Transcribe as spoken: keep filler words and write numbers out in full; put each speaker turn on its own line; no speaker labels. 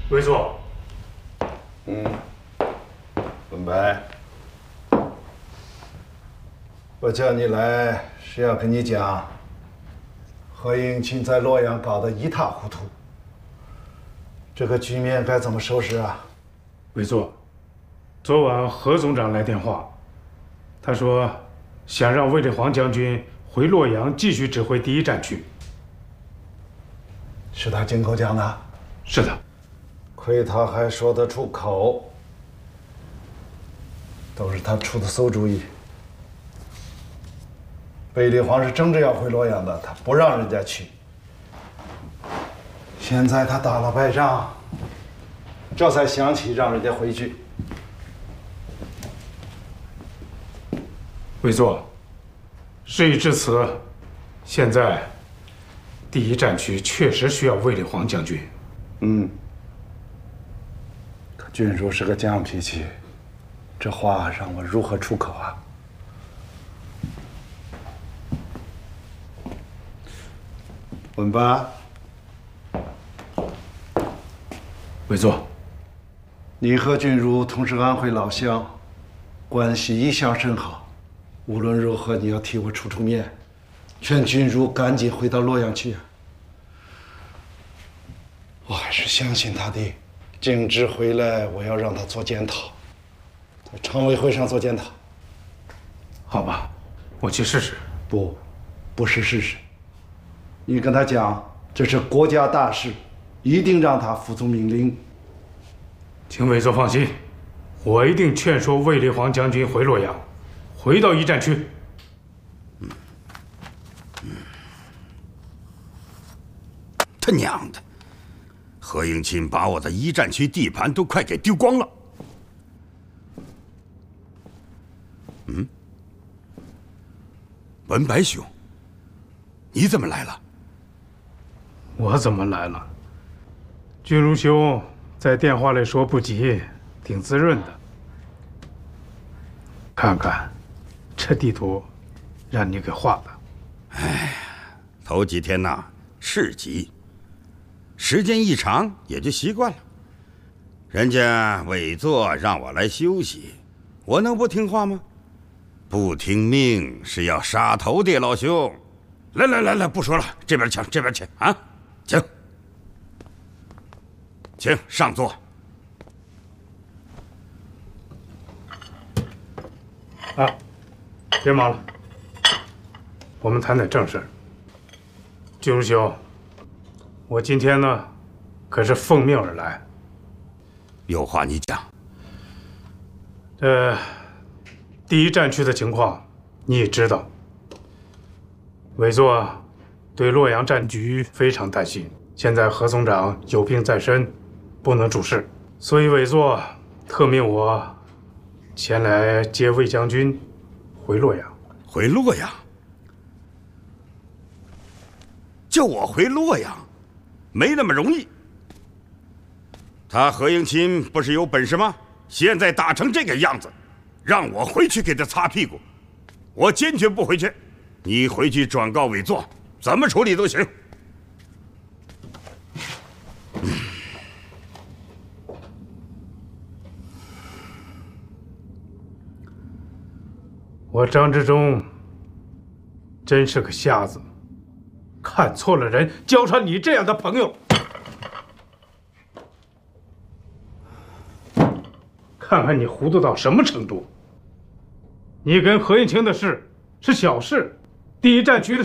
委座。
嗯，文白，我叫你来是要跟你讲，何应钦在洛阳搞得一塌糊涂，这个局面该怎么收拾啊？
委座，昨晚何总长来电话，他说想让卫立煌将军回洛阳继续指挥第一战区。
是他亲口讲的？
是的。
亏他还说得出口，都是他出的馊主意。卫立煌是真正要回洛阳的，他不让人家去。现在他打了败仗，这才想起让人家回去。
委座，事已至此，现在第一战区确实需要卫立煌将军。
嗯。可郡主是个犟脾气，这话让我如何出口啊？文八，
委座，
你和君如同是安徽老乡，关系一向甚好。无论如何，你要替我出出面，劝君如赶紧回到洛阳去。我还是相信他的。景之回来，我要让他做检讨，在常委会上做检讨。
好吧，我去试试。
不，不是试试。你跟他讲，这是国家大事，一定让他服从命令。
请委座放心，我一定劝说卫立煌将军回洛阳，回到一战区。
嗯嗯，他娘的！何应钦把我的一战区地盘都快给丢光了。嗯，文白兄，你怎么来了？
我怎么来了？君如兄在电话里说不急，挺滋润的。看看，这地图，让你给画的。
哎，头几天呐是急。时间一长也就习惯了。人家委座让我来休息，我能不听话吗？不听命是要杀头的，老兄。来来来来，不说了，这边请，这边请啊，请，请上座。
啊，别忙了，我们谈点正事。君如兄。我今天呢，可是奉命而来。
有话你讲。
这第一战区的情况你也知道，委座对洛阳战局非常担心。现在何总长有病在身，不能主事，所以委座特命我前来接魏将军回洛阳。
回洛阳？叫我回洛阳？没那么容易。他何应钦不是有本事吗？现在打成这个样子，让我回去给他擦屁股，我坚决不回去。你回去转告委座，怎么处理都行。嗯、
我张之忠真是个瞎子。看错了人，交上你这样的朋友。看看你糊涂到什么程度！你跟何应钦的事是小事，第一战区的